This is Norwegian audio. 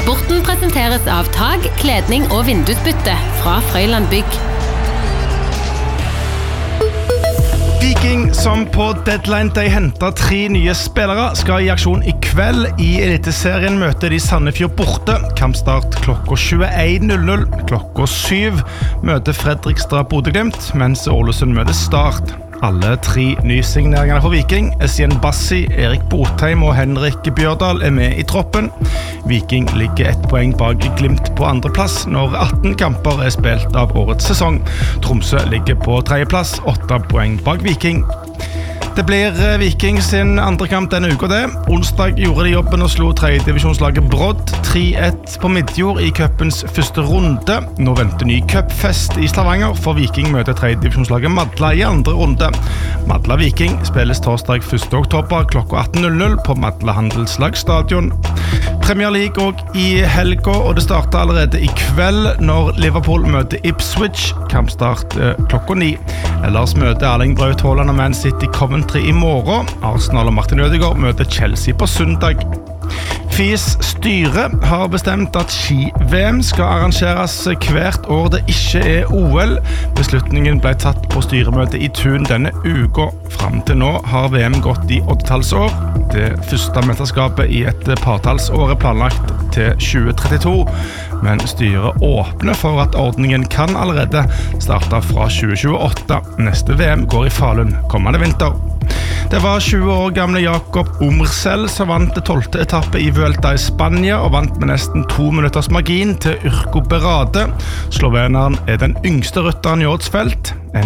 Sporten presenteres av tag, kledning og vindusbytte fra Frøyland Bygg. Viking, som på deadline Day hentet 3 nye spillere, skal i aksjon i kveld. I Eliteserien møter de Sandefjord borte. Kampstart klokka 21:00. Klokka 7 møter Fredrikstad Bodø/Glimt, mens Ålesund møter Start. Alle 3 nysigneringene for Viking, Essien Bassi, Erik Botheim og Henrik Bjørdal med i troppen. Viking ligger 1 poeng bak Glimt på andreplass når 18 kamper spilt av årets sesong. Tromsø ligger på 3. plass, 8 poeng bak Viking. Det blir Viking sin andre kamp denne uka det. Onsdag gjorde de jobben og slo 3. divisjonslaget Brodd 3-1 på Midjord i cupens første runde. Nå venter ny cupfest i Stavanger, for Viking møter 3. divisjonslaget Madla i andre runde. Madla Viking spilles torsdag 1. oktober klokka 18:00 på Madla Handelslagstadion. Premier League og i helga, og det starter allerede i kveld når Liverpool møter Ipswich. Kampstart klokka 9. Ellers møter Erling Braut Haaland og Man City Coventry i morgen. Arsenal og Martin Ødegaard møter Chelsea på søndag. FIS styre har bestemt at ski-VM skal arrangeres hvert år det ikke OL. Beslutningen ble tatt på styremøte i Tun denne uka. Fram til nå har VM gått i 8-tallsår. Det første mesterskapet i et partallsår planlagt til 2032, men styret åpner for at ordningen kan allerede starte fra 2028. Neste VM går i Falun kommende vinter. Det var 20 år gamle Jakob Omrsel som vant det 12. etappe i Vuelta i Spania og vant med nesten 2 minutters margin til Urko Berade. Sloveneren den yngste rytteren i årets felt.